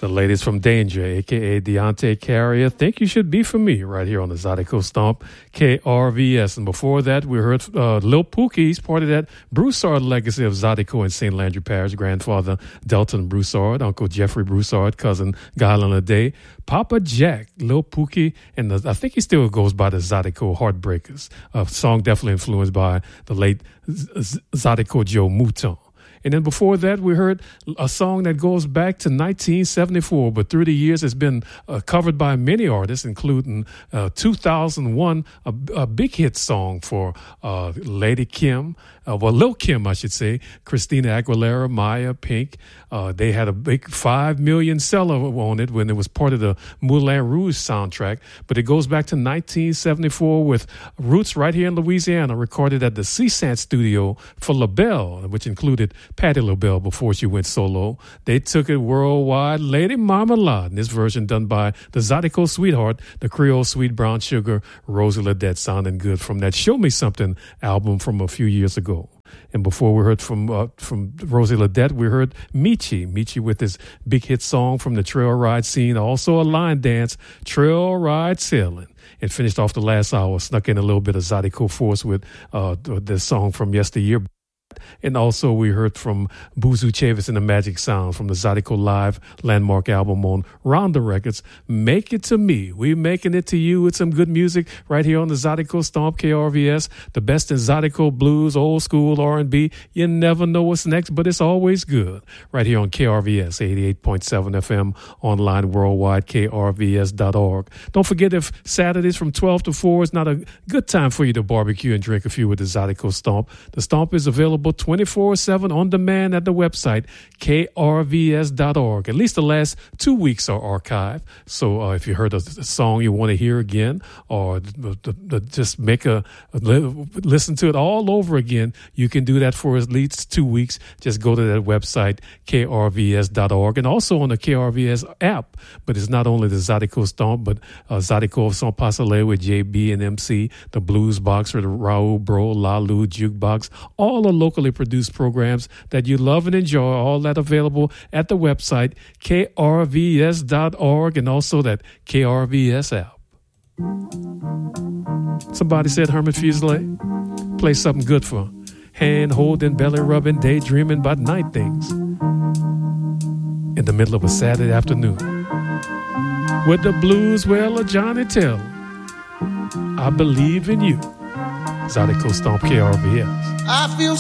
The ladies from Danger, a.k.a. Deontay Carrier, Think You Should Be For Me, right here on the Zydeco Stomp, KRVS. And before that, we heard Lil Pookie. He's part of that Broussard legacy of Zydeco and St. Landry Parish. Grandfather Delton Broussard, Uncle Jeffrey Broussard, cousin Garland Day, Papa Jack, Lil Pookie, and I think he still goes by the Zydeco Heartbreakers, a song definitely influenced by the late Zydeco Joe Mouton. And then before that, we heard a song that goes back to 1974, but through the years, it's been covered by many artists, including 2001, a big hit song for Lady Kim, Lil Kim, I should say, Christina Aguilera, Maya, Pink. They had a big 5 million seller on it when it was part of the Moulin Rouge soundtrack. But it goes back to 1974 with roots right here in Louisiana, recorded at the CSAT studio for LaBelle, which included Patti LaBelle before she went solo. They took it worldwide. Lady Marmalade, in this version done by the Zydeco Sweetheart, the Creole Sweet Brown Sugar, Rosie Ledette, sounding good from that Show Me Something album from a few years ago. And before we heard from Rosie Ledette, we heard Michi with his big hit song from the trail ride scene, also a line dance, Trail Ride Sailing. And finished off the last hour, snuck in a little bit of Zydeco Force with the song from yesteryear. And also we heard from Buzu Chavis and the Magic Sound from the Zydeco Live landmark album on Ronda Records, Make It To Me. We're making it to you with some good music right here on the Zydeco Stomp, KRVS, the best in Zydeco blues, old school R&B. You never know what's next, but it's always good. Right here on KRVS, 88.7 FM, online worldwide, krvs.org. Don't forget, if Saturdays from 12 to 4 is not a good time for you to barbecue and drink a few with the Zydeco Stomp, the Stomp is available 24/7 on demand at the website krvs.org. At least the last 2 weeks are archived. So if you heard a song you want to hear again, or just listen to it all over again, you can do that for at least 2 weeks. Just go to that website krvs.org, and also on the KRVS app. But it's not only the Zydeco Stomp, but Zydeco of Saint Passelet with JB and MC, the Blues Boxer, the Raoul Bro, Lalu Jukebox, all the locally produced programs that you love and enjoy, all that available at the website krvs.org, and also that KRVS app. Somebody said Herman Fuselier, play something good for hand-holding, belly-rubbing, daydreaming about night things in the middle of a Saturday afternoon. With the blues, well, of Johnny Taylor, I believe in you. Zydeco Stomp, KRVS. I feel